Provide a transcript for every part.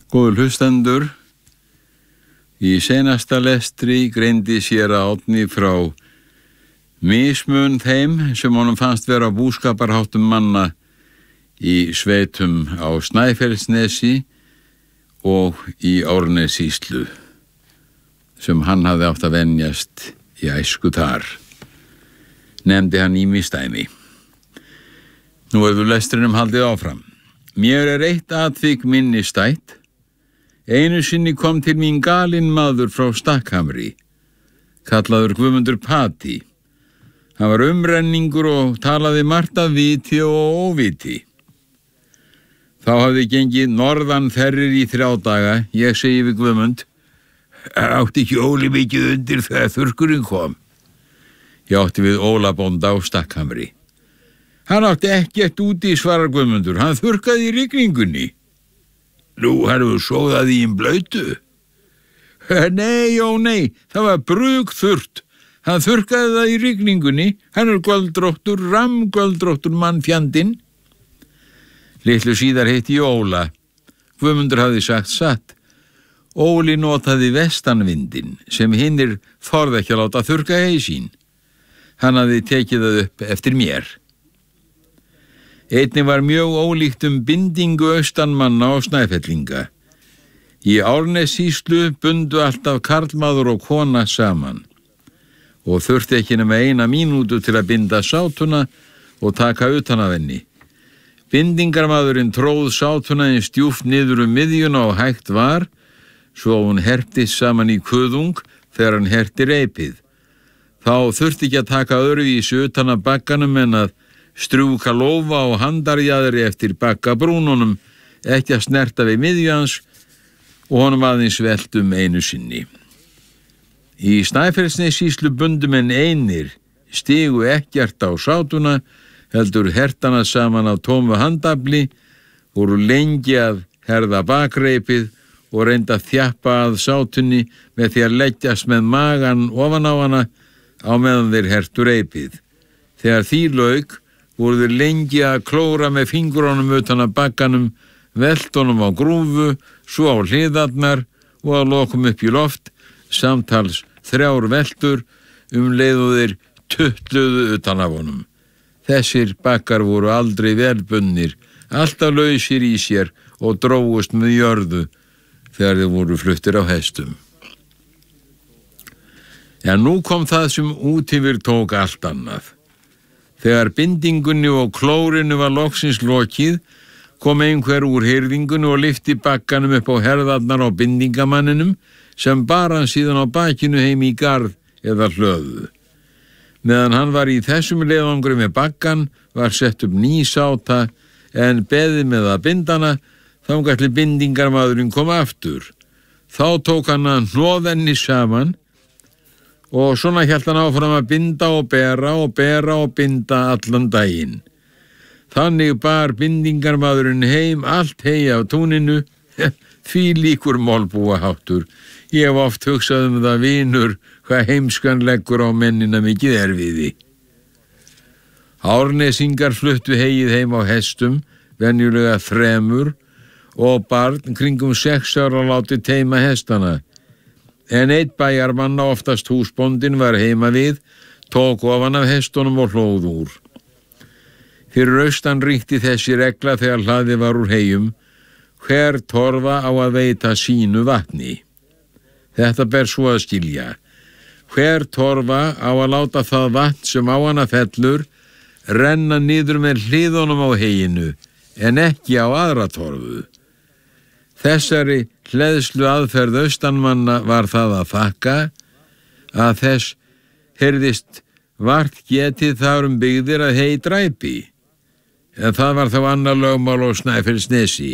Góður hlustendur, í seinasta lestri greindi séra Árni frá mismun þeim sem honum fannst vera búskaparháttum manna í sveitum á Snæfellsnesi og í Árnessýslu sem hann hafði átt að venjast í æsku þar. Nefndi hann ýmis dæmi. Nú hefur lestrinum haldið áfram. Mér eitt atvik minnistætt. Einu sinni kom til mín galinn maður frá Stakkhamri, kallaður Guðmundur Pati. Hann var umrenningur og talaði margt af viti og óviti. Þá hafði gengið norðan ferrir í 3 daga. Ég segi við Guðmund, átti ekki Óli mikið undir þegar þurrkurinn kom? Ég átti við Óla bónda á Stakkhamri. Hann átti ekkert úti, svarar Guðmundur. Hann þurrkaði í rigningunni. Nú, hann hefur sóðað í blautu. Nei, ó nei, það var brugþurrt. Hann þurrkaði það í rigningunni. Hann göldróttur, rammgöldróttur mannfjandinn. Litlu síðar hitti ég Óla. Guðmundur hafði sagt satt. Óli notaði vestanvindinn sem hinnir þorði ekki að láta þurrka hey sín. Hann hafði tekið það upp eftir mér. Einnig var mjög ólíkt bindingu austanmanna og Snæfellinga. Í Árnessýslu bundu alltaf karlmaður og kona saman og þurfti ekki nema 1 mínútu til að binda sátuna og taka utan af henni. Bindingarmaðurinn tróð sátuna eins djúpt niður miðjuna og hægt var, svo hún herptist saman í kuðung þegar hann herti reipið. Þá þurfti ekki að taka öðruvísi utan af bakkanum en að strjúka lófa og handarjaðri eftir bakkabrúnunum, ekki að snerta við miðjans og honum aðeins velt einu sinni. Í Snæfellsnessýslu bundu menn einir, stigu ekkert á sátuna, heldur hertana saman á tómu handafli, voru lengi að herða bakreipið og reynda að þjappa að sátunni með því að leggjast með magan ofan á hana á meðan þeir hertu reipið. Þegar því lauk, voru þeir lengi að klóra með fingrunum utan að bakkanum, veltunum á grúfu, svo á hliðarnar og að lokum upp í loft, samtals 3 veltur leið og þeir tutluðu utan af honum. Þessir bakkar voru aldrei velbundnir, alltaf lausir í sér og drógust með jörðu þegar þeir voru fluttir á hestum. En nú kom það sem út yfir tók allt annað. Þegar bindingunni og klórinu var loksins lokið, kom einhver úr hirðingunni og lyfti bakkanum upp á herðarnar á bindingamanninum sem bar hann síðan á bakinu heim í garð eða hlöðu. Meðan hann var í þessum leiðangri með bakkan var sett upp ný sáta en beðið með að bindana þangað til bindingarmaðurinn kom aftur. Þá tók hann að hnoðenni saman og svona hélt hann áfram að binda og bera og binda allan daginn. Þannig bar bindingarmaðurinn heim allt hey af túninu, því líkur molbúaháttur. Ég hef oft hugsað það vinur, hvað heimskan leggur á mennina mikið erfiði. Árnesingar fluttu heyið heim á hestum, venjulega 3, og barn kringum 6 ára láti teima hestana. En einn bæjarmanna, oftast húsbóndinn, var heima við, tók ofan af hestunum og hlóð úr. Fyrir austan ríkti þessi regla þegar hlaðið var úr heyjum, hver torfa á að veita sínu vatni. Þetta ber svo að skilja. Hver torfa á að láta það vatn sem á hana fellur renna niður með hliðunum á heyinu, en ekki á aðra torfu. Þessari hleðslu aðferð austanmanna var það að þakka að þess heyrðist vart getið þar byggðir að hey dræpi, en það var þá annar lögmál á Snæfellsnesi.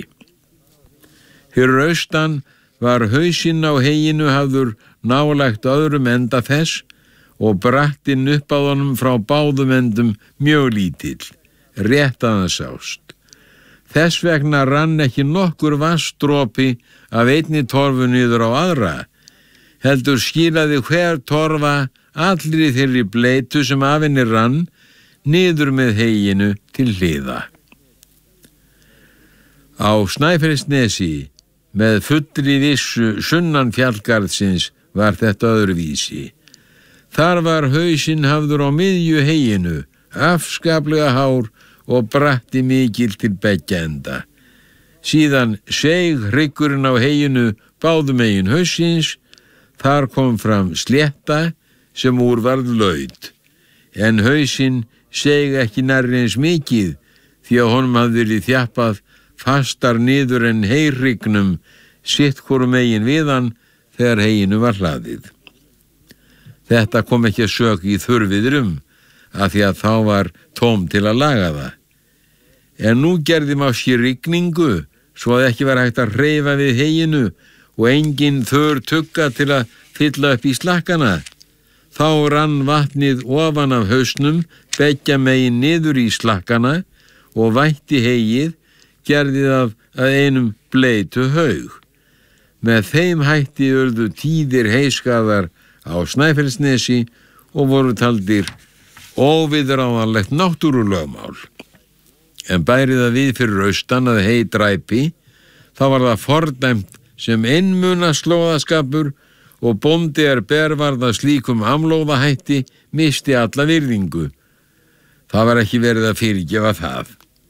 Fyrir austan var hausinn á heyinu hafður nálægt öðrum enda þess og brattinn upp á honum frá báðum endum mjög lítill, rétt að hann sást. Þess vegna rann ekki nokkur vatnsdropi af einni torfu niður á aðra, heldur skilaði hver torfa allri þeirri bleitu sem af henni rann niður með heyinu til hliða. Á Snæfellsnesi Með fullri vissu sunnan fjallgarðsins var þetta öðruvísi. Þar var hausinn hafður á miðju heyinu, afskaplega hár og bratti mikil til beggja enda. Síðan seig hryggurinn á heyinu báðum megin hausins, þar kom fram slétta sem úr varð laut, en hausinn seig ekki nærri eins mikið því að honum hafði verið þjappað fastar niður en heyrhryggnum sitt hvoru megin við hann þegar heyinu var hlaðið. Þetta kom ekki að sök í þurrviðrum af því að þá var tóm til að laga það. En nú gerði máski rigningu svo að ekki var hægt að hreyfa við heyinu og engin þurr tugga til að fylla upp í slakkana. Þá rann vatnið ofan af hausnum beggja megin niður í slakkana og vætti heyið, gerði það að einum bleitu haug. Með þeim hætti urðu tíðir heyskaðar á Snæfellsnesi og voru taldir óviðráðanlegt náttúrulögmál. En bærið að við fyrir austan að hey dræpi, þá var það fordæmt sem einmuna slóðaskapur og bóndi bervarða slíkum amlóðahætti misti alla virðingu. Það var ekki verið að fyrirgefa það.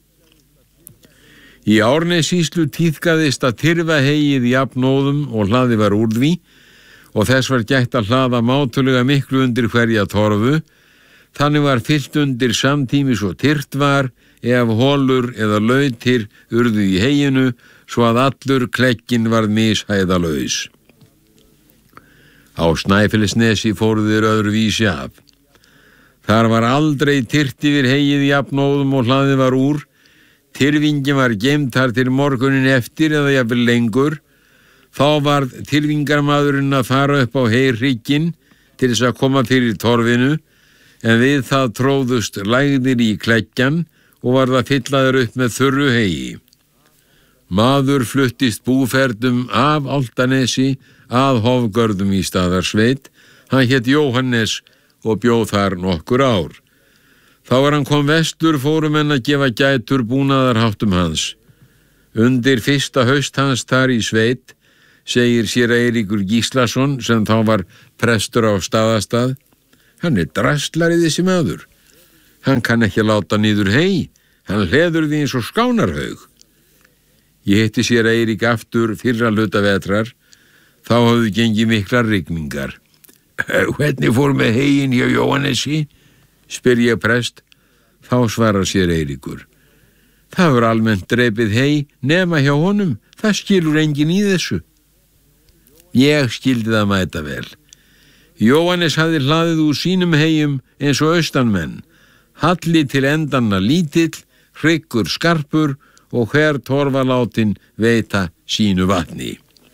Í Árnessýslu tíðkaðist að tyrfa heyið jafnóðum og hlaði var úr því og þess var gætt að hlaða mátulega miklu undir hverja torfu. Þannig var fyllt undir samtímis og tyrt var ef holur eða lautir urðu í heyinu svo að allur klekkinn varð mishæðalaus. Á Snæfellsnesi fóru þeir öðruvísi af. Þar var aldrei tyrt yfir heyið jafnóðum og hlaðið var úr. Tyrfingin var geymd þar til morgunin eftir eða jafnvel lengur. Þá varð tyrfingarmaðurinn að fara upp á heyrhrygginn til þess að koma fyrir torfinu, en við það tróðust lægðir í klekkjan og varð að fylla þær upp með þurru heyi. Maður fluttist búferðum af Álftanesi að Hofgörðum í Staðarsveit. Hann hét Jóhannes og bjóð þar nokkur ár. Þá hann kom vestur fóru menn að gefa gætur búnaðarháttum hans. Undir fyrsta haust hans þar í sveit, segir séra Eiríkur Gíslason sem þá var prestur á Staðastað, hann drastlari þessi maður. Hann kann ekki að láta niður hey, hann hleður því eins og skánarhaug. Ég hitti séra Eirík aftur fyrra hluta vetrar, þá hafðu gengið miklar rigningar. Hvernig fór með heyin hjá Jóhannesi? Spyr ég prest. Þá svarar sér Eiríkur. Það var almennt dreipið hey nema hjá honum, það skilur enginn í þessu. Ég skildi það mæta vel. Jóhannes hafði hlaðið úr sínum heyjum eins og austanmenn, halli til endanna lítill, hryggur skarpur og hver torfalátin veita sínu vatni.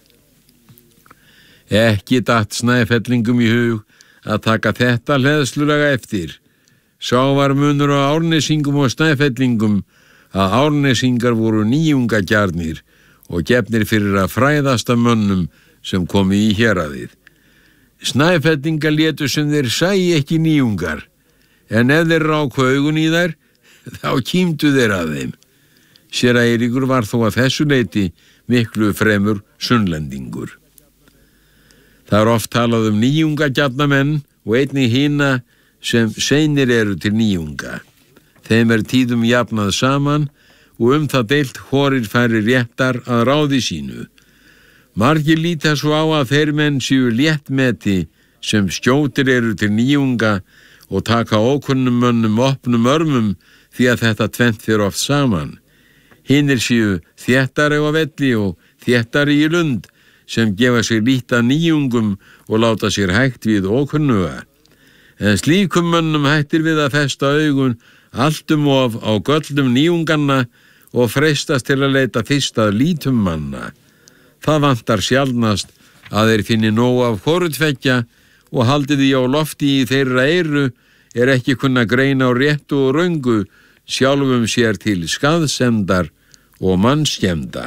Ekki datt Snæfellingum í hug að taka þetta hleðslulega eftir. Sá var munur á Árnesingum og Snæfellingum að Árnesingar voru nýjungagjarnir og gefnir fyrir að fræðasta mönnum sem komi í héraðið. Snæfellingar létu sem þeir sæi ekki nýjungar, en ef þeir ráku augun í þær, þá kímdu þeir að þeim. Séra Eiríkur var þó að þessu leyti miklu fremur sunnlendingur. Það er oft talað nýjungagjarnamenn og einnig hina sem seinir eru til nýjunga. Þeim tíðum jafnað saman og það deilt hvorir færi réttar að ráði sínu. Margir líta svo á að þeir menn séu léttmeti sem skjótir eru til nýjunga og taka ókunnum mönnum opnum örmum því að þetta tvennt fer oft saman. Hinir séu þéttari á velli og þéttari í lund sem gefa sig líta nýjungum og láta sér hægt við ókunnuga. En slíkum mönnum hættir við að festa augun alltum of á göllum nýjunganna og freistast til að leita fyrst að lítum manna. Það vantar sjaldnast að þeir finni nóg af hvorutveggja og haldið því á lofti í þeirra eyru ekki kunna greina á réttu og röngu sjálfum sér til skaðsemdar og mannskemmda.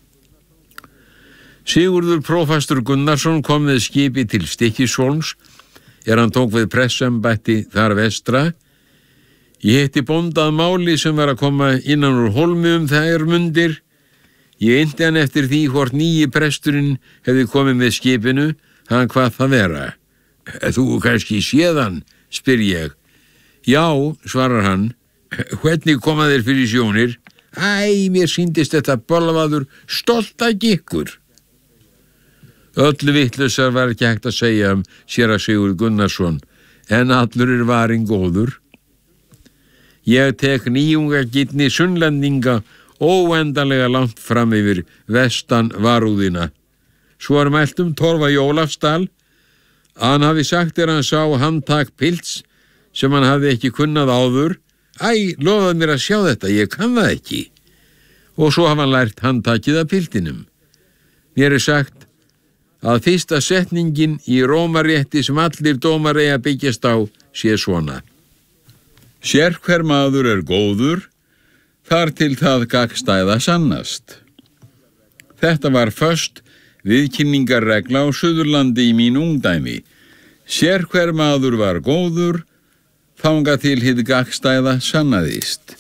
Sigurður prófastur Gunnarsson kom með skipi til Stykkishólms hann tók við pressembætti þar vestra. Ég hitti bónda að máli sem var að koma innan úr hólmi þær mundir. Ég innti hann eftir því hvort nýji presturinn hefði komið með skipinu, hann hvað það vera. Þú kannski séð hann, spyr ég. Já, svarar hann. Hvernig koma þeir fyrir sjónir? Æ, mér sýndist þetta bölvaður stolta gikkur. Öllu vitlausar var ekki hægt að segja séra Sigurð Gunnarsson, en allur varinn góður. Ég tek nýjungagitni sunnlendinga óendanlega langt fram yfir vestan varúðina. Svo mælt Torfa í Ólafsdal. Hann hafi sagt hann sá handtak pilts sem hann hafði ekki kunnað áður. Æ, lofaði mér að sjá þetta, ég kann það ekki. Og svo hafa hann lært handtakið af piltinum. Mér sagt að fyrsta setningin í rómarétti sem allir dómar eiga byggjast á sé svona. Sérhver maður góður, þar til það gagnstæða sannast. Þetta var föst viðkynningarregla á Suðurlandi í mín ungdæmi. Sérhver maður var góður, þangað til hið gagnstæða sannaðist.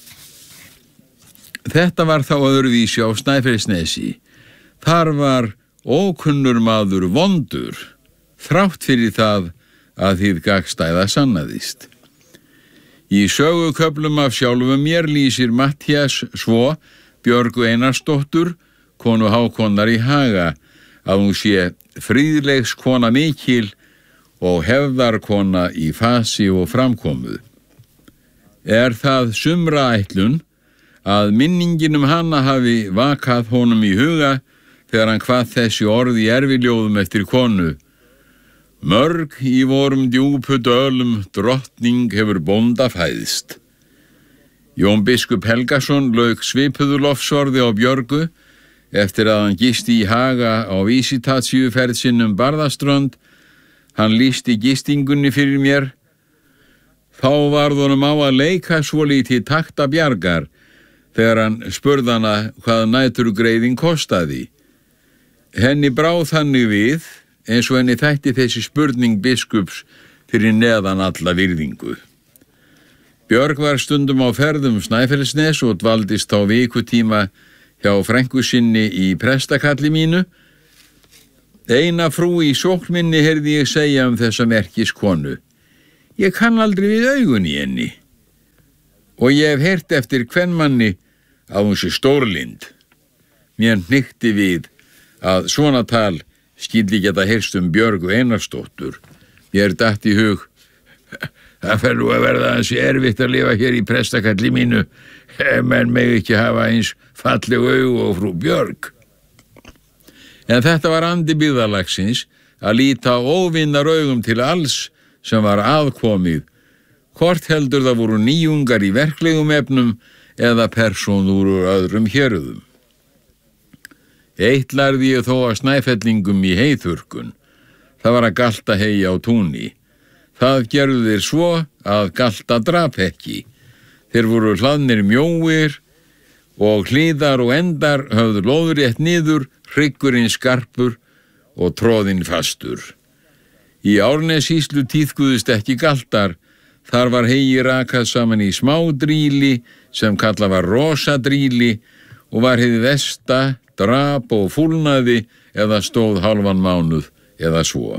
Þetta var þá öðruvísi á Snæfellsnesi. Þar var ókunnur maður vondur, þrátt fyrir það að hið gagnstæða sannaðist. Í söguköflum af sjálfum mér lýsir Matthías svo Björgu Einarsdóttur, konu Hákonar í Haga, að hún sé fríðlegs kona mikil og hefðarkona í fasi og framkomu. Er það sumra ætlun að minningin hana hafi vakað honum í huga þegar hann kvað þessi orð í erfiljóðum eftir konu. Mörg í vorum djúpu dölum drottning hefur bónda fæðst. Jón biskup Helgason lauk svipuðu lofsorði á Björgu eftir að hann gisti í Haga á vísitátsíuferð sinum Barðaströnd. Hann lýsti gistingunni fyrir mér. Þá varð honum á að leika svolítið takta bjargar þegar hann spurði hana hvað næturgreiðin kostaði. Henni brá þannig við eins og henni þætti þessi spurning biskups fyrir neðan alla virðingu. Björg var stundum á ferðum Snæfellsnes og dvaldist á vikutíma hjá frænku sinni í prestakalli mínu. Eina frú í sóknminni heyrði ég segja þessa merkiskonu. Ég kann aldrei við augun í henni. Og ég hef heyrt eftir kvenmanni að hún sé stórlind. Mér hnykkti við að svona tal skyldi geta heyrst Björgu Einarsdóttur. Mér datt í hug, það fer nú að verða ansi erfitt að lifa hér í prestakalli mínu, menn megi ekki hafa eins falleg augu og frú Björg. En þetta var andi byggðarlagsins að líta óvinnar augum til alls sem var aðkomið, hvort heldur það voru nýjungar í verklegum efnum eða persónur úr öðrum héröðum. Eitt lærði ég þó að Snæfellingum í heiðþurrkun. Það var að galta hei á túni. Það gerðu þeir svo að galta drap ekki. Þeir voru hlaðnir mjóir og hlíðar og endar höfðu lóðrétt niður, hryggurinn skarpur og tróðinn fastur. Í Árnessýslu tíðkuðust ekki galtar. Þar var hegi rakað saman í smádríli sem kallað var rosadríli og var hið versta drap og fúlnaði eða stóð hálfan mánuð eða svo.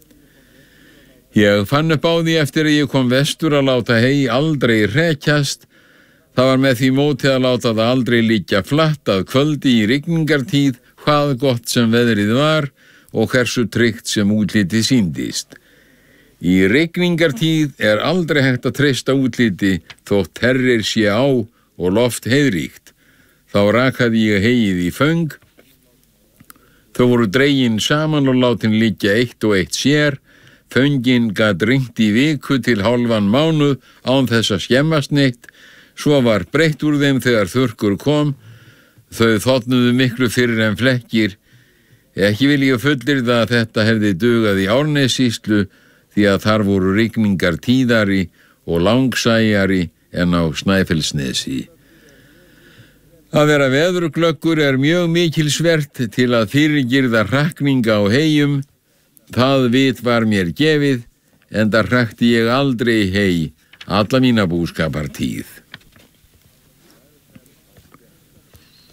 Ég fann upp á því eftir að ég kom vestur að láta hei aldrei hrekjast. Það var með því móti að láta það aldrei liggja flatt að kvöldi í rigningartíð, hvað gott sem veðrið var og hversu tryggt sem útliti sýndist. Í rigningartíð er aldrei hægt að treysta útliti þótt terrir sé á og loft heiðríkt. Þá rakaði ég hegið í föng. Þau voru dregin saman og látin liggja eitt og eitt sér. Föngin gat ringt í viku til hálfan mánuð án þess að skemmast neitt. Svo var breytt úr þeim þegar þurrkur kom. Þau þotnuðu miklu fyrir en flekkir. Ekki vil ég fullyrða að þetta hefði dugað í Árnessýslu því að þar voru rigningar tíðari og langsæjari en á Snæfellsnesi. Að vera veðurglöggur er mjög mikilsvert til að fyrirgirða hrakninga á heyjum. Það vit var mér gefið, enda hrakti ég aldrei hey alla mína búskapartíð.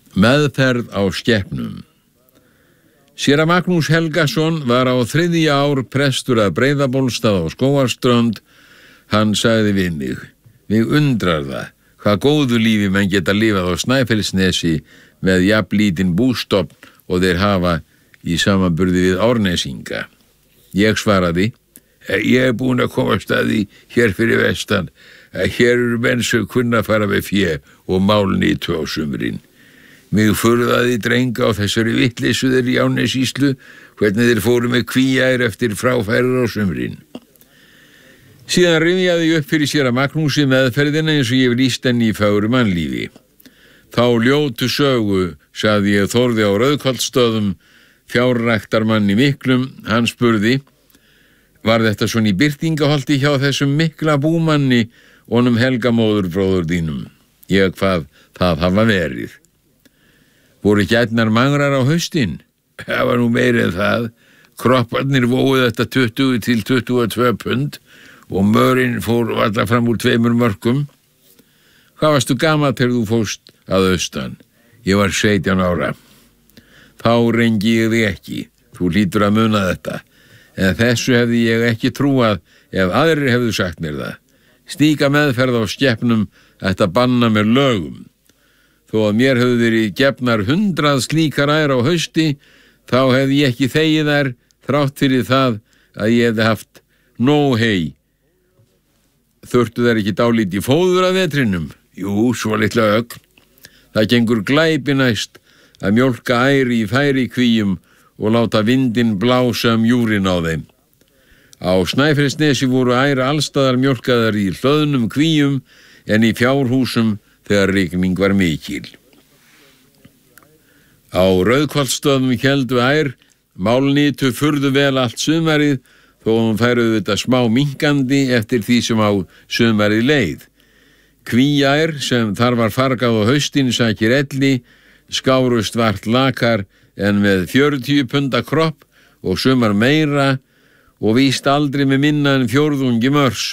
Meðferð á skepnum. Séra Magnús Helgason var á 3. ár prestur að Breiðabólstað á Skógarströnd. Hann sagði við mig undrar það, hvað góðu lífi menn geta lifað á Snæfellsnesi með jafnlítinn bústofn og þeir hafa í samanburði við Árnesinga. Ég svaraði, ég búinn að komast að því hér fyrir vestan, að hér eru menn sem kunna fara með fé og málnýtu á sumrin. Mig furðaði drenga á þessari vitleysu þeir í Árnessýslu, hvernig þeir fóru með kvíær eftir fráfærir á sumrin. Síðan rifjaði ég upp fyrir séra Magnúsi meðferðina eins og ég lýst henni í fögru mannlífi. Þá ljótu sögu, sagði ég Þórði á Rauðkollsstöðum, fjárræktarmanni miklum. Hann spurði, var þetta svona í birtingaholti hjá þessum mikla búmanni honum Helga móðurbróður þínum? Ég hvað það hafa verið. Voru gætnar mangrar á haustin? Það var nú meiri en það. Kropparnir vóðu þetta 20 til 22 pund og mörinn fór varla fram úr 2 mörkum. Hvað varstu gamall þegar þú fórst að austan? Ég var 17 ára. Þá rengi ég þig ekki. Þú hlýtur að muna þetta. En þessu hefði ég ekki trúað ef aðrir hefðu sagt mér það. Slíka meðferð á skepnum ætti að banna með lögum. Þó að mér hefðu verið gefnar 100 slíkar ær á hausti, þá hefði ég ekki þegið þær þrátt fyrir það að ég hefði haft nóg hey. Þurftu þær ekki dálítið fóður að vetrinum? Jú, svo litla ögn. Það gengur glæpi næst að mjólka æri í færi kvíum og láta vindinn blása júrin á þeim. Á Snæfellsnesi voru ær allstaðar mjólkaðar í hlöðnum kvíum en í fjárhúsum þegar rigning var mikil. Á Rauðkollsstöðum héldu ær málnýtu furðu vel allt sumarið, þó hún færi þetta smá minkandi eftir því sem á sumarið leið. Kvíær sem þar var fargað á haustin sakir elli, skárust vart lakar en með 40 punda kropp og sumar meira og víst aldrei með minna en 4 mörs.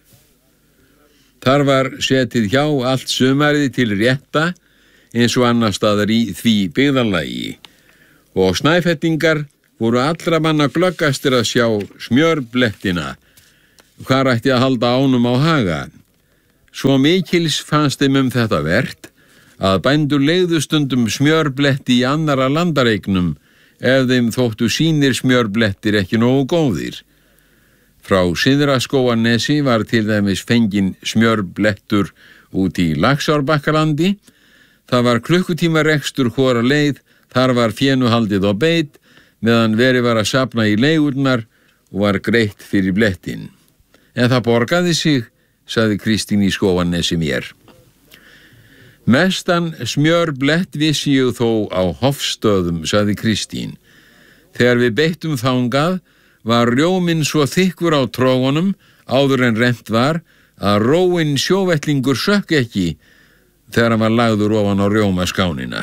Þar var setið hjá allt sumarið til rétta eins og annar staðar í því byggðarlagi og Snæfellingar voru allra manna glöggastir að sjá smjörblettina, hvar ætti að halda ánum á haga. Svo mikils fannst þeim þetta vert að bændur leigðu stundum smjörbletti í annara landareignum ef þeim þóttu sínir smjörblettir ekki nógu góðir. Frá Syðra-Skógarnesi var til dæmis fenginn smjörblettur út í Laxárbakkalandi. Það var klukkutíma rekstur hvora leið, þar var fénu haldið á beit, meðan verið var að safna í leigurnar og var greitt fyrir blettin. En það borgaði sig, sagði Kristín í Skógarnesi mér. Mestan smjörblett vissi ég þó á Hofstöðum, sagði Kristín. Þegar við beittum þangað, var rjóminn svo þykkur á trógunum áður en rennt var að róinn sjóvettlingur sökk ekki þegar hann var lagður ofan á rjómaskánina.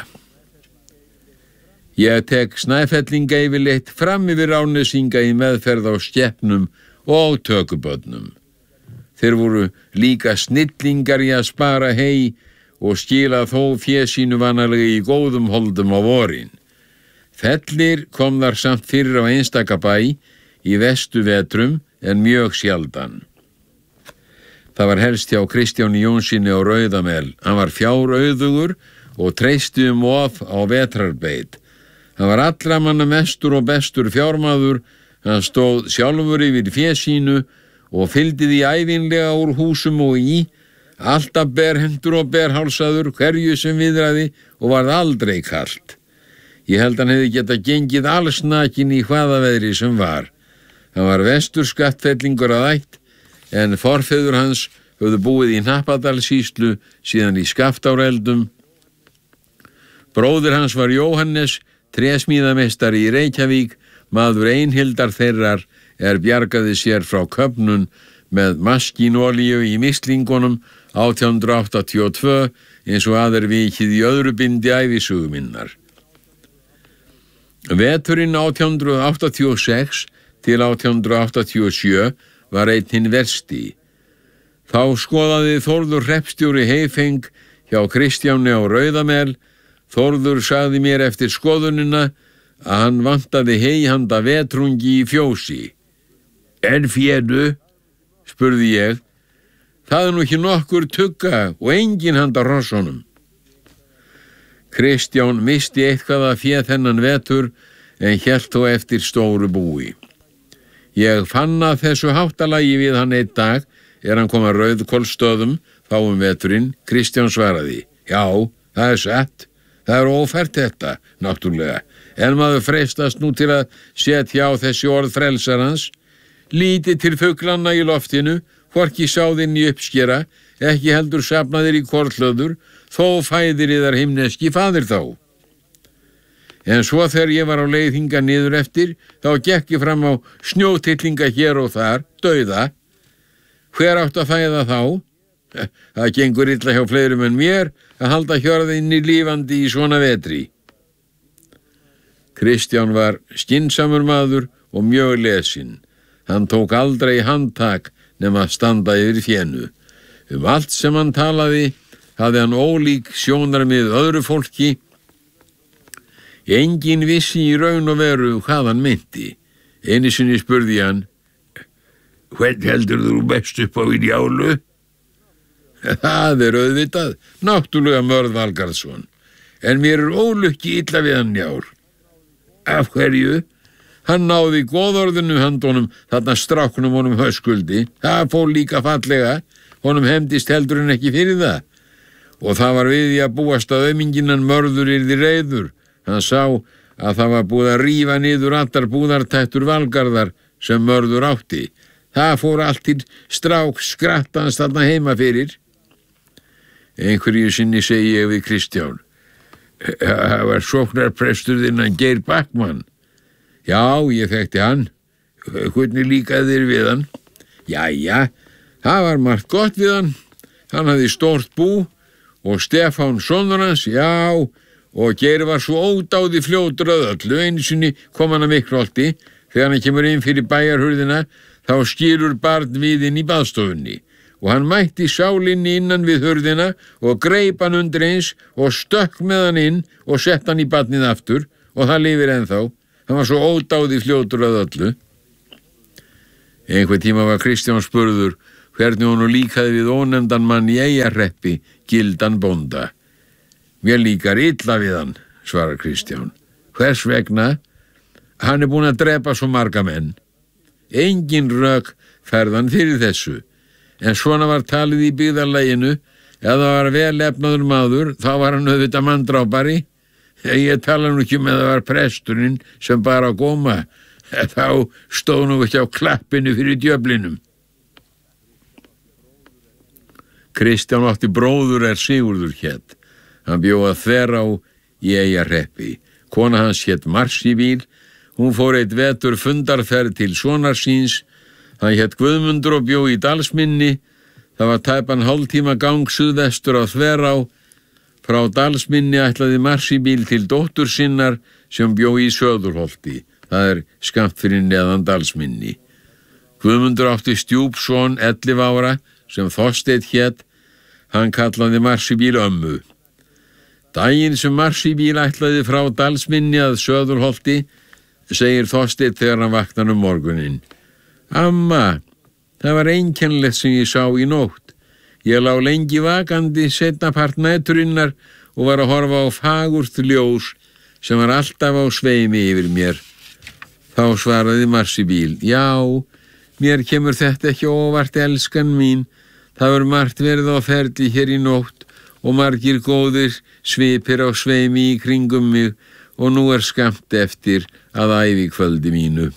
Ég tek Snæfellinga yfirleitt fram yfir Árnesinga í meðferð á skepnum og tökubönnum. Þeir voru líka snillingar í að spara hey og skila þó fé sínu vanalega í góðum holdum á vorin. Fellir kom þar samt fyrir á einstaka bæ í vestu vetrum en mjög sjaldan. Það var helst hjá Kristjáni Jónsinni á Rauðamel. Hann var fjárauðugur og treysti of á vetrarbeit. Hann var allra manna mestur og bestur fjármaður. Hann stóð sjálfur yfir fé sínu og fylgdi því ævinlega úr húsum og í, alltaf berhentur og berhálsaður hverju sem viðraði og varð aldrei kalt. Ég held hann hefði getað gengið allsnakin í hvaða veðri sem var. Hann var vestur skattfellingur að ætt, en forfeður hans höfðu búið í Hnappadalssýslu síðan í Skaftáreldum. Bróðir hans var Jóhannes, trésmíðameistari í Reykjavík, maður Einhildar þeirrar bjargaði sér frá köfnun með maskínolíu í mislingunum 1882 eins og aðer vikið í öðru bindi ævisögu minnar. Veturinn 1886 til 1887 var einn hinn versti. Þá skoðaði Þórður hreppstjóri Heyfeng hjá Kristjáni á Rauðamel Þórður sagði mér eftir skoðunina að hann vantaði hey handa vetrungi í fjósi. En fénu, spurði ég, það nú ekki nokkur tugga og engin handa hrossunum. Kristján misti eitthvað af fé þennan vetur en hélt þó eftir stóru búi. Ég fann að þessu háttalagi við hann einn dag hann kom að Rauðhvolsstöðum þá veturinn. Kristján svaraði, já, það satt, það ófært þetta, náttúrlega, en maður freistast nú til að setja á þessi orð frelsarans, lítið til fuglanna í loftinu, hvorki sáðinn í uppskera, ekki heldur safnaðir í kortlöður, þó fæðir yðar himneski faðir þá. En svo þegar ég var á leið hingað niður eftir, þá gekk ég fram á snjótillinga hér og þar, dauða. Hver átt að fæða þá? Það gengur illa hjá fleirum en mér að halda hjörðinni lífandi í svona vetri. Kristján var skynsamur maður og mjög lesinn. Hann tók aldrei handtak nema að standa yfir fénu. Allt sem hann talaði hafði hann ólík sjónarmið öðru fólki. Enginn vissi í raun og veru hvað hann meinti. Einu sinni spurði hann, hvern heldur þú best upp á í Njálu? Það auðvitað, náttúrulega Mörð Valgarðsson, en mér ólukki illa við hann Njál. Af hverju? Hann náði góðorðinu handonum þarna stráknum honum Höskuldi, það fór líka fallega, honum hefndist heldur en ekki fyrir það. Og það var við í að búast að auminginan Mörður yrði reiður. Hann sá að það var búið að rífa niður allar búðartættur Valgarðar sem Mörður átti. Það fór allt til strák skrattans þarna heima fyrir. Einhverju sinni segi ég við Kristján, það var sóknarprestur þinnan Geir Backmann. Já, ég þekkti hann. Hvernig líkaði þér við hann? Jæja, það var margt gott við hann. Hann hafði stórt bú og Stefán sonur hans, já, og Geir var svo ódáði fljótur að öllu. Einu sinni kom hann að Miklholti, þegar hann kemur inn fyrir bæjarhurðina, þá skilur barn við inn í baðstofunni og hann mætti sálinni innan við hurðina og greip hann undir eins og stökk með hann inn og sett hann í barnið aftur og það lifir ennþá. Hann var svo ódáði fljótur að öllu. Einhver tíma var Kristján spurður hvernig honum líkaði við ónefndan mann í Eyjarhreppi, Gildan bónda. Mér líkar illa við hann, svarar Kristján. Hvers vegna? Hann búinn að drepa svo marga menn. Engin rök færðan fyrir þessu, en svona var talið í byggðarlaginu, ef það var vel efnaður maður, þá var hann auðvitað manndrápari. Ég tala nú ekki með það var presturinn sem bara á góma, þá stóð nú ekki á klappinu fyrir djöflinum. Kristján átti bróður Sigurður hét. Hann bjó að Þverá í Eyjarhreppi. Kona hans hét Marsíbíl. Hún fór eitt vetur fundarferð til sonar síns. Hann hét Guðmundur og bjó í Dalsmynni. Það var tæpan hálftíma gang suðvestur á Þverá. Frá Dalsmynni ætlaði Marsíbíl til dóttur sinnar sem bjó í Söðurholti. Það skammt fyrir neðan Dalsmynni. Guðmundur átti stjúpson 11 ára sem Þorsteinn hét. Hann kallaði Marsíbíl ömmu. Daginn sem Marsíbíl ætlaði frá Dalsmynni að Söðurholti, segir Þorsteinn þegar hann vaknar morguninn. Amma, það var einkennilegt sem ég sá í nótt. Ég lá lengi vakandi seinnapart næturinnar og var að horfa á fagurt ljós sem var alltaf á sveimi yfir mér. Þá svaraði Marsíbíl, já, mér kemur þetta ekki óvart, elskan mín. Það var margt verið á ferli hér í nótt og margir góðir svipir á sveimi í kringum mig og nú skammt eftir að ævikvöldi mínu.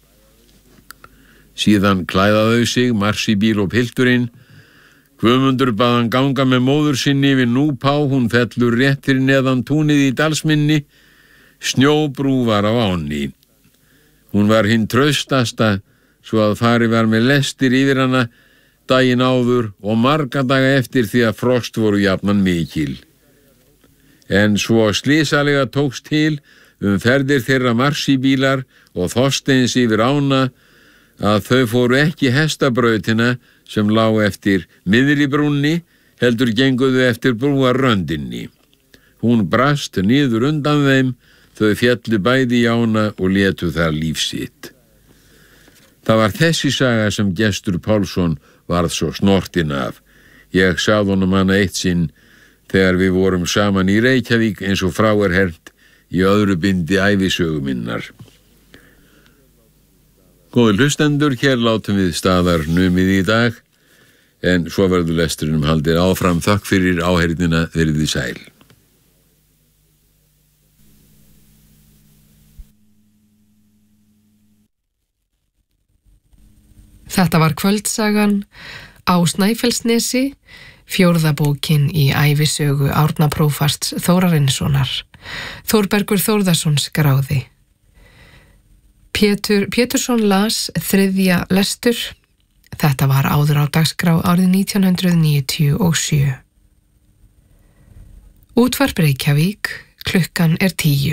Síðan klæða þau sig, Marsíbíl og pilturinn. Guðmundur bað hann ganga með móður sinni við Núpá, hún fellur rétt fyrir neðan túnið í Dalsmynni. Snjóbrú var á ánni. Hún var hinn traustasta, svo að farið var með lestir yfir hana daginn áður og marga daga eftir því að frost voru jafnan mikil. En svo slysalega tókst til ferðir þeirra Marsíbílar og Þorsteins yfir ána að þau fóru ekki hestabrautina sem lá eftir miðri brúnni, heldur genguðu eftir brúarröndinni. Hún brast niður undan þeim, þau féllu bæði í ána og létu þar líf sitt. Það var þessi saga sem Gestur Pálsson varð svo snortinn af. Ég sagði honum hana eitt sinn þegar við vorum saman í Reykjavík eins og frá hermt í öðru bindi ævisögu minnar. Góðir hlustendur, hér látum við staðar numið í dag, en svo verður lesturinn haldið áfram. Þakk fyrir áheyrnina, verið þið sæl. Þetta var Kvöldsagan á Snæfellsnesi, 4. bókin í ævisögu Árna prófasts Þórarinssonar. Þórbergur Þórðarson skráði. Pétursson las 3. lestur. Þetta var áður á dagskrá árið 1997. Útvarp Reykjavík, klukkan 10.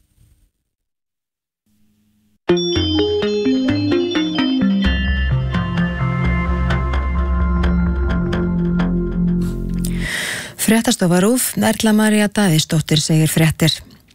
Fréttastofa RÚV, Erla María Davíðsdóttir segir fréttir.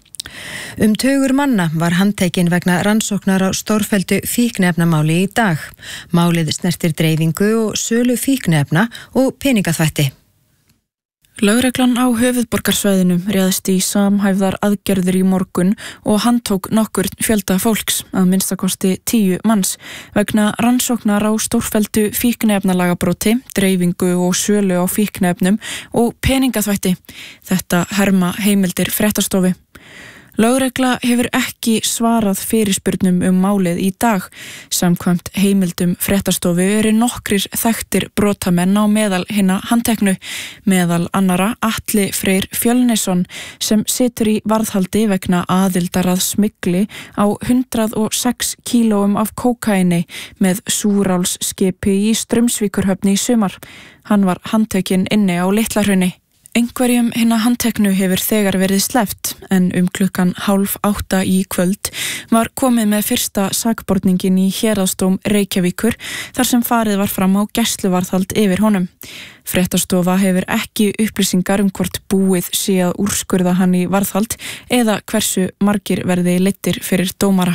Tugur manna var handtekinn vegna rannsóknar á stórfelldu fíkniefnamáli í dag. Málið snertir dreifingu og sölu fíkniefna og peningaþvætti. Lögreglan á höfuðborgarsvæðinu réðst í samhæfðar aðgerðir í morgun og handtók nokkurn fjölda fólks, að minnstakosti 10 manns, vegna rannsóknar á stórfelldu fíkniefnalagabróti, dreifingu og sölu á fíkniefnum og peningaþvætti. Þetta herma heimildir fréttastofu. Lögregla hefur ekki svarað fyrirspurnum málið í dag. Samkvæmt heimildum fréttastofu eru nokkrir þekktir brotamenn á meðal hinna handteknu, meðal annara Atli Freyr Fjölnisson sem situr í varðhaldi vegna aðildar að smygli á 106 kílóum af kókaini með súrálsskipi í Straumsvíkurhöfn í sumar. Hann var handtekinn inni á Litlahrauni. Einhverjum hinna handteknu hefur þegar verið sleppt, en klukkan 7:30 í kvöld var komið með fyrsta sakborningin í héraðsdóm Reykjavíkur þar sem farið var fram á gæsluvarðhald yfir honum. Fréttastofa hefur ekki upplýsingar hvort búið sé að úrskurða hann í varðhald eða hversu margir verði leiddir fyrir dómara.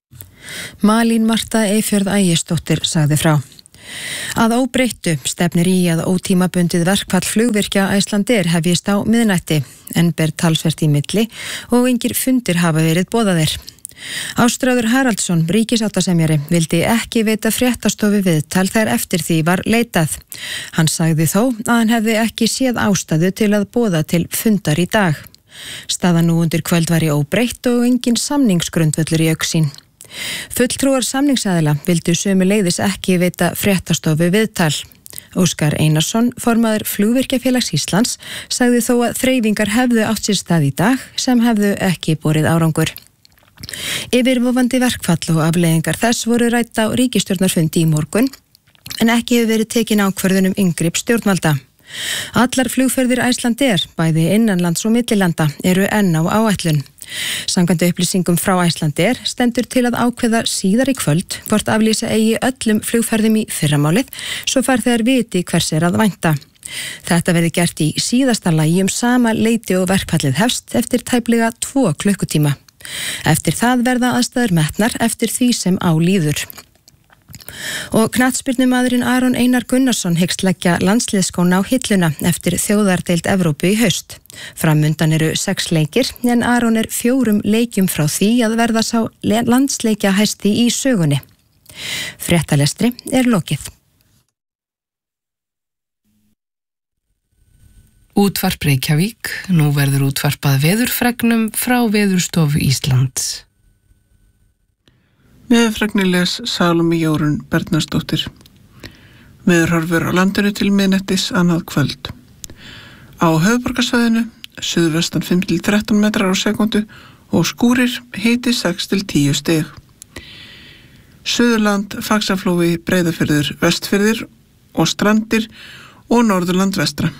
Malín Marta Eyfjörð Ægisdóttir sagði frá. Að óbreyttu stefnir í að ótímabundið verkfall flugvirkja Icelandair hefjist á miðnætti, en ber talsvert í milli og engir fundir hafa verið boðaðir. Ástráður Haraldsson, ríkissáttasemjari, vildi ekki veita fréttastofu viðtal þegar eftir því var leitað. Hann sagði þó að hann hefði ekki séð ástæðu til að boða til fundar í dag. Staðan nú undir kvöld var í óbreytt og engin samningsgrundvöllur í augsýn. Fulltrúar samningsaðila vildu sömuleiðis ekki veita fréttastofu viðtal. Óskar Einarsson, formaður Flugvirkjafélags Íslands, sagði þó að þreifingar hefðu átt sér stað í dag sem hefðu ekki borið árangur. Yfirvofandi verkfall og afleiðingar þess voru rædd á ríkisstjórnarfundi í morgun, en ekki hefur verið tekin ákvörðun inngrip stjórnvalda. Allar flugferðir Icelandair, bæði innanlands og millilanda, eru enn á áætlun. Samkvæmt upplýsingum frá Icelandair stendur til að ákveða síðar í kvöld hvort aflýsa eigi öllum flugferðum í fyrramálið, svo fær þeir viti hvers að vænta. Þetta verði gert í síðasta lagi sama leyti og verkfallið hefst eftir tæplega 2 klukkutíma. Eftir það verða aðstæður metnar eftir því sem á líður. Og knattspyrnumaðurinn Aron Einar Gunnarsson hyggst leggja landsliðsskóna á hilluna eftir þjóðardeild Evrópu í haust. Framundan eru 6 leikir, en Aron er 4 leikjum frá því að verða sá landsleikja hæsti í sögunni. Fréttalestri er lokið. Útvarp Reykjavík, nú verður útvarpað veðurfregnum frá Veðurstofu Íslands. Veðurfregnilegs Salóme Jórunn Bernharðsdóttir. Veðurhorfur á landinu til miðnættis annað kvöld. Á höfuðborgarsvæðinu suðvestan 5-13 metrar á sekundu og skúrir, hiti 6-10 stig. Suðurland, Faxaflói, Breiðafjörður, Vestfjörður og Strandir og Norðurland vestra.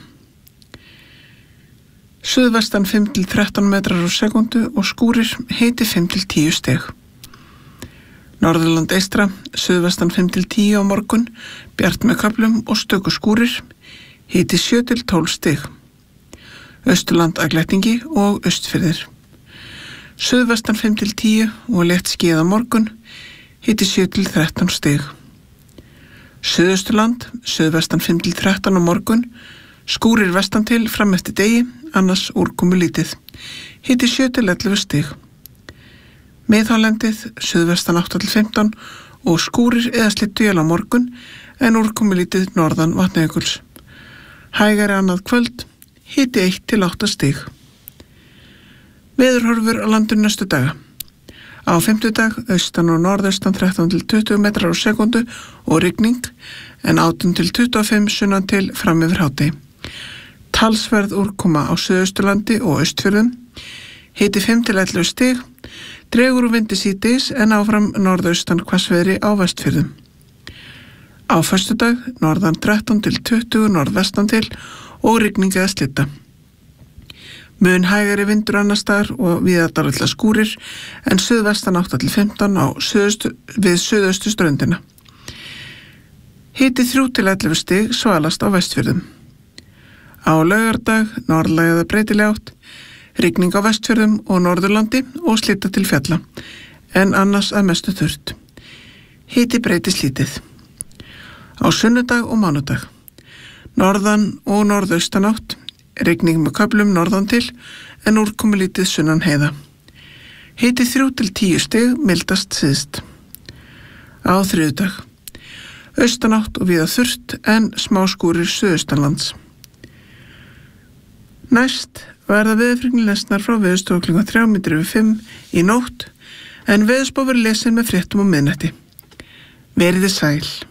Suðvestan 5-13 metrar á sekundu og skúrir, hiti 5-10 stig. Norðurland eystra, suðvestan 5-10 á morgun, bjart með köflum og stöku skúrir, hiti 7-12 stig. Austurland að Glettingi og Austfirðir. Suðvestan 5-10 og létt skíða morgun, hiti 7-13 stig. Suðausturland, suðvestan 5-13 á morgun, skúrir vestan til fram eftir degi, annars úrkomu lítið, hiti 7-11 stig. Miðhálendið, suðvestan 8-15 og skúrir eða slittuél á morgun, en úrkomu lítið norðan Vatnajökuls. Hægari annað kvöld, hiti 1-8 stig. Veðurhorfur á landinu næstu daga. Á fimmtudag austan og norðaustan 13-20 metrar á sekundu og rigning, en 18-25 sunnan til fram yfir hádegi. Talsverð úrkoma á Suðausturlandi og Austfjörðum, hiti 5-11 stig, dregur úr vindi síðdegis en áfram norðaustan hvassviðri á Vestfjörðum. Á föstudag norðan 13-20 norðvestan til og rigning eða slydda. Mun hægari vindur annars staðar og víða dálitla skúrir, en suðvestan 8-15 við suðaustu ströndina. Hiti 3-11 stig svalast á Vestfjörðum. Á laugardag norðlæg eða breytileg átt, rigning á Vestfjörðum og Norðurlandi og slydda til fjalla, en annars að mestu þurrt. Hiti breytist lítið. Á sunnudag og mánudag norðan og norðaustan átt, rigning með köflum norðan til, en úrkomu lítið sunnan heiða. Hiti 3-10 stig mildast síðst. Á þriðjudag austanátt og víða þurrt, en smá skúrir suðaustanlands. Næst verða veðurfregnir lesnar frá Veðurstofu klukkan 3:05 í nótt, en veðurspá verður lesin með fréttum á miðnætti. Verið þið sæl.